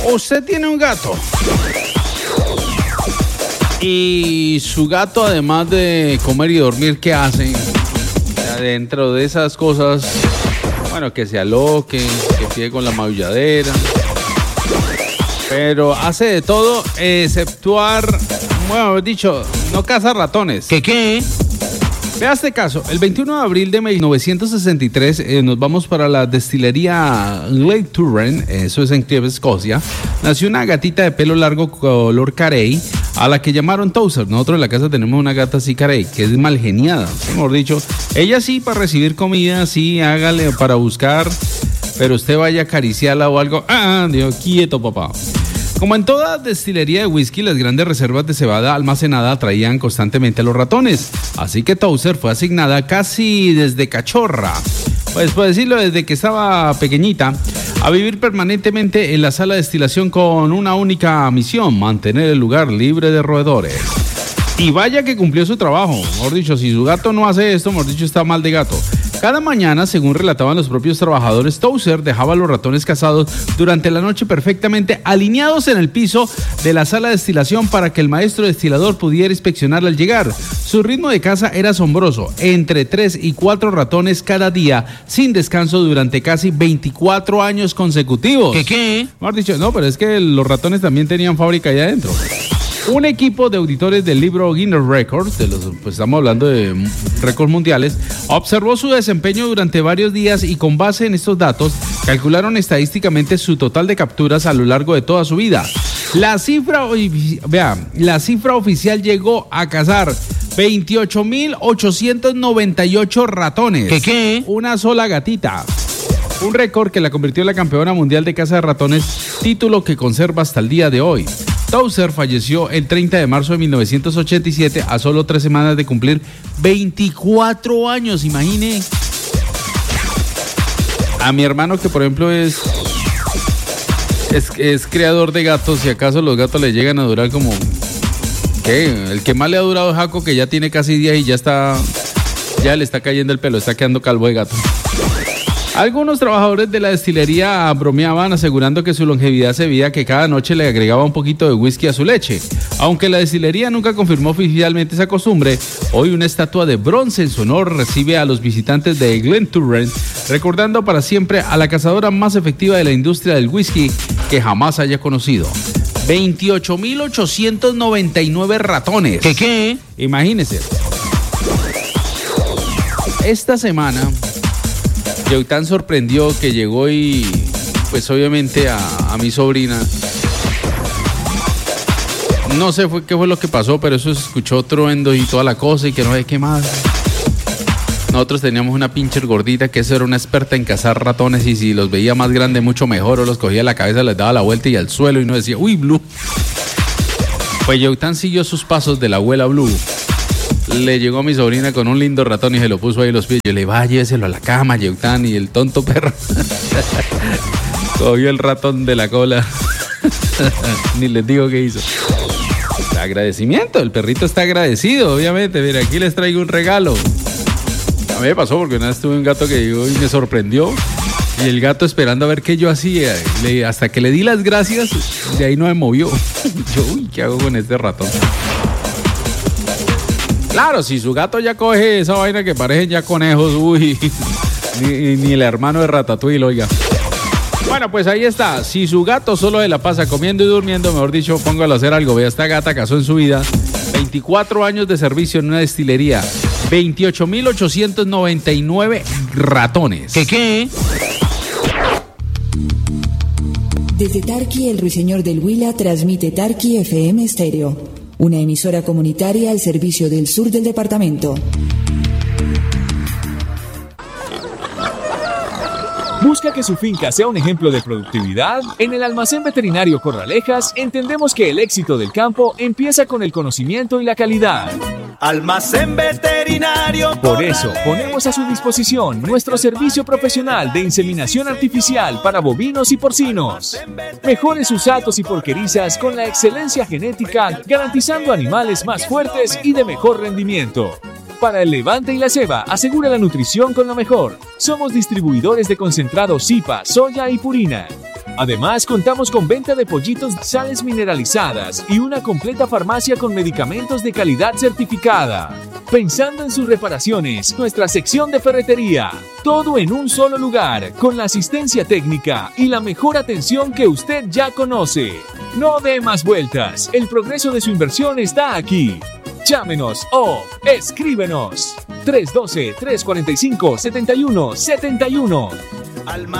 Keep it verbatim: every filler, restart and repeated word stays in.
Usted tiene un gato. Y su gato, además de comer y dormir, ¿qué hace? Dentro de esas cosas, bueno, que se aloque, que pide con la maulladera. Pero hace de todo, exceptuar, bueno, dicho, no caza ratones. ¿Qué qué? Vea este caso, el veintiuno de abril de mil novecientos sesenta y tres eh, nos vamos para la destilería Glentoran, eso es en Kiev, Escocia. Nació una gatita de pelo largo color carey, a la que llamaron Towser. Nosotros en la casa tenemos una gata así carey, que es mal geniada, mejor dicho. Ella sí para recibir comida, sí, hágale para buscar, pero usted vaya a acariciarla o algo. Ah, Dios, quieto, papá. Como en toda destilería de whisky, las grandes reservas de cebada almacenada atraían constantemente a los ratones. Así que Towser fue asignada casi desde cachorra, pues por decirlo, desde que estaba pequeñita, a vivir permanentemente en la sala de destilación con una única misión: mantener el lugar libre de roedores. Y vaya que cumplió su trabajo. Mejor dicho, si su gato no hace esto, mejor dicho, está mal de gato. Cada mañana, según relataban los propios trabajadores, Towser dejaba a los ratones cazados durante la noche perfectamente alineados en el piso de la sala de destilación para que el maestro destilador pudiera inspeccionarla al llegar. Su ritmo de caza era asombroso, entre tres y cuatro ratones cada día, sin descanso durante casi veinticuatro años consecutivos. ¿Qué qué? Mejor dicho, no, pero es que los ratones también tenían fábrica allá adentro. Un equipo de auditores del libro Guinness Records, de los, pues estamos hablando de récords mundiales, observó su desempeño durante varios días y con base en estos datos calcularon estadísticamente su total de capturas a lo largo de toda su vida. La cifra, vea, la cifra oficial llegó a cazar veintiocho mil ochocientos noventa y ocho ratones. ¿Qué qué? Una sola gatita. Un récord que la convirtió en la campeona mundial de caza de ratones, título que conserva hasta el día de hoy. Towser falleció el treinta de marzo de mil novecientos ochenta y siete a solo tres semanas de cumplir veinticuatro años, imagine. A mi hermano, que por ejemplo es, es, es creador de gatos, si acaso los gatos le llegan a durar como... ¿Qué? El que más le ha durado es Jaco, que ya tiene casi diez y ya está... Ya le está cayendo el pelo, está quedando calvo de gato. Algunos trabajadores de la destilería bromeaban asegurando que su longevidad se debía a que cada noche le agregaba un poquito de whisky a su leche. Aunque la destilería nunca confirmó oficialmente esa costumbre, hoy una estatua de bronce en su honor recibe a los visitantes de Glentoran, recordando para siempre a la cazadora más efectiva de la industria del whisky que jamás haya conocido. veintiocho mil ochocientos noventa y nueve ratones. ¿Qué qué? Imagínense. Esta semana... Yoután sorprendió que llegó y, pues obviamente a, a mi sobrina, no sé fue, qué fue lo que pasó, pero eso se escuchó truendo y toda la cosa y que no sé qué más. Nosotros teníamos una pincher gordita que eso era una experta en cazar ratones y si los veía más grandes mucho mejor, o los cogía a la cabeza, les daba la vuelta y al suelo y no decía, uy, Blue. Pues Yoután siguió sus pasos de la abuela Blue. Le llegó a mi sobrina con un lindo ratón y se lo puso ahí en los pies. Yo le dije, va, lléveselo a la cama, Yoután. Y el tonto perro cogió el ratón de la cola. Ni les digo qué hizo. Agradecimiento, el perrito está agradecido, obviamente. Mira, aquí les traigo un regalo. A mí me pasó porque una vez tuve un gato que llegó y me sorprendió. Y el gato esperando a ver qué yo hacía. Le, hasta que le di las gracias, de ahí no me movió. Yo, uy, ¿qué hago con este ratón? Claro, si su gato ya coge esa vaina que parecen ya conejos, uy, ni, ni el hermano de Ratatouille, oiga. Bueno, pues ahí está. Si su gato solo se la pasa comiendo y durmiendo, mejor dicho, póngalo a hacer algo. Vea, esta gata casó en su vida veinticuatro años de servicio en una destilería. veintiocho mil ochocientos noventa y nueve ratones. ¿Qué qué? Desde Tarqui, el ruiseñor del Huila transmite Tarqui F M Estéreo, una emisora comunitaria al servicio del sur del departamento. ¿Busca que su finca sea un ejemplo de productividad? En el Almacén Veterinario Corralejas entendemos que el éxito del campo empieza con el conocimiento y la calidad. Almacén Veterinario Corralejas. Por eso, ponemos a su disposición nuestro servicio profesional de inseminación artificial para bovinos y porcinos. Mejore sus atos y porquerizas con la excelencia genética, garantizando animales más fuertes y de mejor rendimiento. Para el levante y la ceba, asegura la nutrición con lo mejor. Somos distribuidores de concentrados Zipa, soya y purina. Además, contamos con venta de pollitos, sales mineralizadas y una completa farmacia con medicamentos de calidad certificada. Pensando en sus reparaciones, nuestra sección de ferretería. Todo en un solo lugar, con la asistencia técnica y la mejor atención que usted ya conoce. No dé más vueltas, el progreso de su inversión está aquí. Llámenos o escríbenos. tres uno dos, tres cuatro cinco, siete uno siete uno. Alma